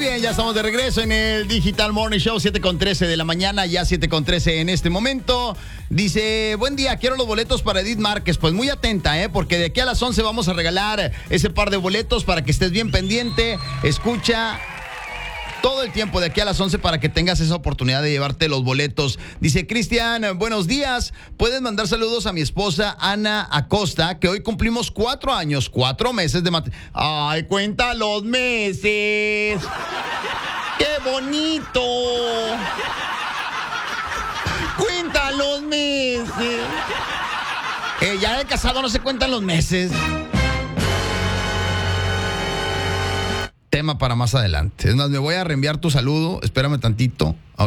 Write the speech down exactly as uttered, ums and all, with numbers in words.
bien, ya estamos de regreso en el Digital Morning Show, siete con trece de la mañana, ya siete con trece en este momento. Dice, buen día, quiero los boletos para Edith Márquez. Pues muy atenta, ¿eh? Porque de aquí a las once vamos a regalar ese par de boletos para que estés bien pendiente. Escucha todo el tiempo de aquí a las once para que tengas esa oportunidad de llevarte los boletos. Dice Cristian, buenos días. Pueden mandar saludos a mi esposa Ana Acosta, que hoy cumplimos cuatro años, cuatro meses de matrimonio. Ay, cuenta los meses. ¡Qué bonito! Cuenta los meses. Eh, ya de casado no se cuentan los meses. Tema para más adelante. Es más, me voy a reenviar tu saludo. Espérame tantito.